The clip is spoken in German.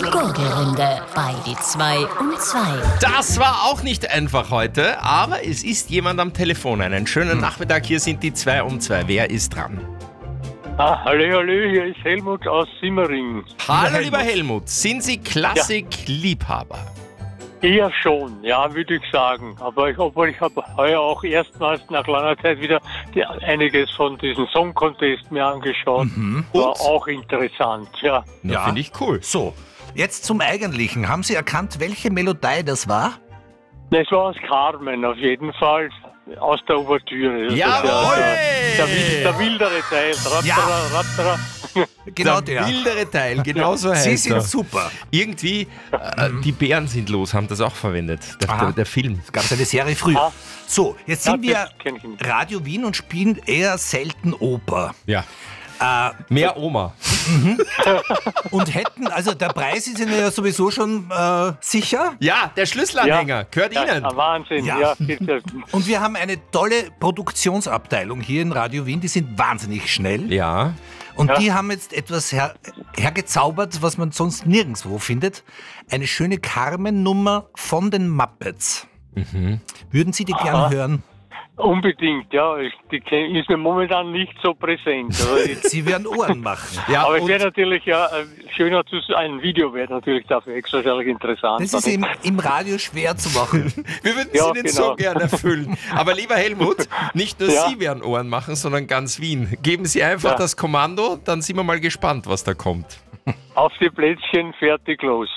Gurgelrunde bei die 2 um 2. Das war auch nicht einfach heute, aber es ist jemand am Telefon. Einen schönen Nachmittag, hier sind die 2 um 2. Wer ist dran? Hallo, hier ist Helmut aus Simmering. Hallo, lieber Helmut. Sind Sie Klassikliebhaber? Eher schon, ja, würde ich sagen. Aber ich habe heuer auch erstmals nach langer Zeit wieder einiges von diesem Song Contest mir angeschaut. War auch interessant, ja. Ja, finde ich cool. So, jetzt zum Eigentlichen. Haben Sie erkannt, welche Melodie das war? Das war aus Carmen auf jeden Fall, aus der Ouvertüre. Also Jawohl! der wildere Teil. Rattara. Genau der mildere Teil, genau so heißt Sie sind er. super. Irgendwie, die Bären sind los, haben das auch verwendet, der Film. Es gab eine Serie früher. So, jetzt sind wir das kenn ich nicht. Radio Wien und spielen eher selten Oper. Ja. Mehr Oma. Und hätten, also der Preis ist Ihnen ja sowieso schon sicher. Ja, der Schlüsselanhänger gehört Ihnen. Ja, Wahnsinn, Ja. ja. Bitte. Und wir haben eine tolle Produktionsabteilung hier in Radio Wien, die sind wahnsinnig schnell. Ja. Und Ja. die haben jetzt etwas hergezaubert, was man sonst nirgendwo findet. Eine schöne Carmen-Nummer von den Muppets. Würden Sie die gern hören? Unbedingt, ja. Die ist mir momentan nicht so präsent. Also Sie werden Ohren machen. Ja, aber es und wäre natürlich schöner ein Video wäre natürlich dafür extraordinär interessant. Das ist im Radio schwer zu machen. wir würden Ja, Sie den so genau. gern erfüllen. Aber lieber Helmut, nicht nur Ja. Sie werden Ohren machen, sondern ganz Wien. Geben Sie einfach das Kommando, dann sind wir mal gespannt, was da kommt. Auf die Plätzchen, fertig, los.